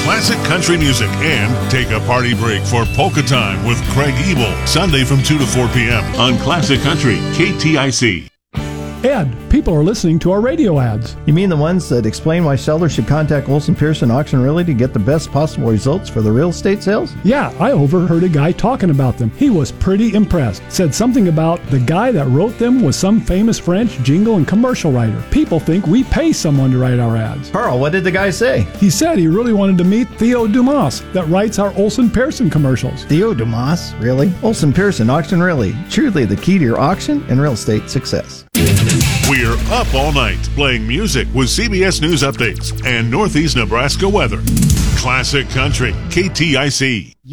classic country music, and take a party break for Polka Time with Craig Ebel, Sunday from 2 to 4 p.m. on Classic Country, KTIC. Ed, people are listening to our radio ads. You mean the ones that explain why sellers should contact Olson Pearson Auction Realty to get the best possible results for the real estate sales? Yeah, I overheard a guy talking about them. He was pretty impressed. Said something about the guy that wrote them was some famous French jingle and commercial writer. People think we pay someone to write our ads. Carl, what did the guy say? He said he really wanted to meet Theo Dumas that writes our Olson Pearson commercials. Theo Dumas? Really? Olson Pearson Auction Realty. Truly the key to your auction and real estate success. We're up all night playing music with CBS News updates and Northeast Nebraska weather. Classic Country, KTIC.